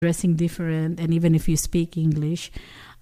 dressing different, and even if you speak English,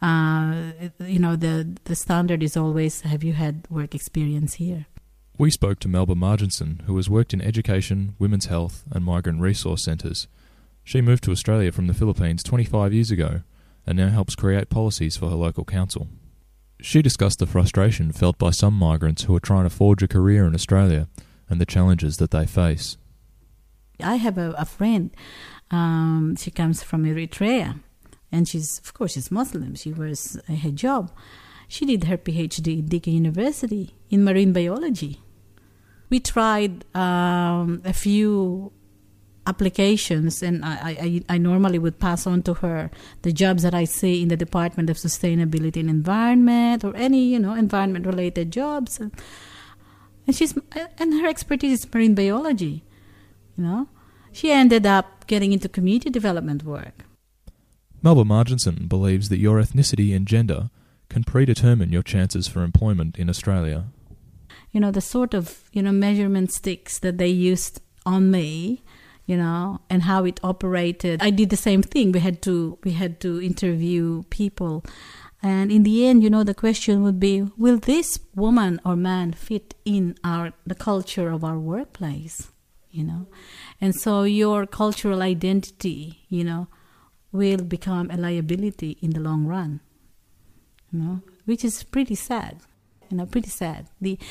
the standard is always, have you had work experience here? We spoke to Melba Marginson, who has worked in education, women's health and migrant resource centres. She moved to Australia from the Philippines 25 years ago and now helps create policies for her local council. She discussed the frustration felt by some migrants who are trying to forge a career in Australia and the challenges that they face. I have a friend. She comes from Eritrea, and she's Muslim. She wears a hijab. She did her PhD at Deakin University in marine biology. We tried a few applications, and I normally would pass on to her the jobs that I see in the Department of Sustainability and Environment, or any environment-related jobs. And her expertise is marine biology. She ended up getting into community development work. Melba Marginson believes that your ethnicity and gender can predetermine your chances for employment in Australia. The sort of, measurement sticks that they used on me, and how it operated. I did the same thing. We had to interview people. And in the end, the question would be, will this woman or man fit in the culture of our workplace? And so your cultural identity, will become a liability in the long run, which is pretty sad. Pretty sad. The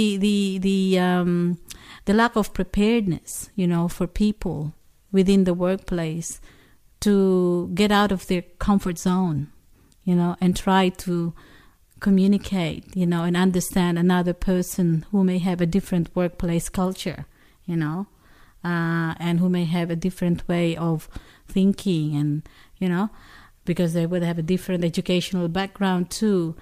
lack of preparedness, for people within the workplace to get out of their comfort zone, and try to communicate, and understand another person who may have a different workplace culture, and who may have a different way of thinking, and, because they would have a different educational background too.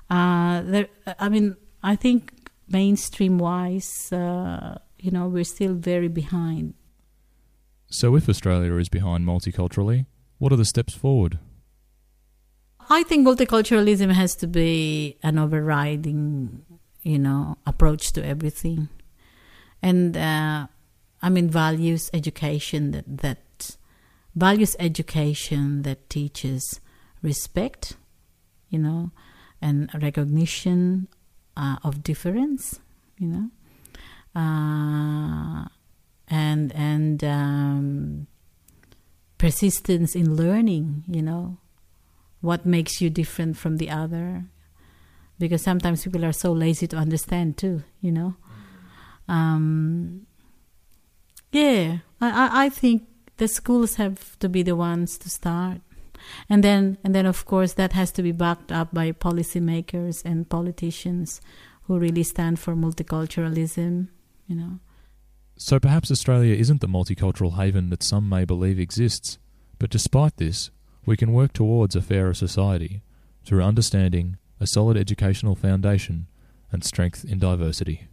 I think mainstream-wise, we're still very behind. So if Australia is behind multiculturally, what are the steps forward? I think multiculturalism has to be an overriding, approach to everything. And, values education values education that teaches respect, and recognition of difference, and persistence in learning, what makes you different from the other, because sometimes people are so lazy to understand too, I think the schools have to be the ones to start. And then of course that has to be backed up by policymakers and politicians who really stand for multiculturalism, So perhaps Australia isn't the multicultural haven that some may believe exists, but despite this, we can work towards a fairer society through understanding, a solid educational foundation, and strength in diversity.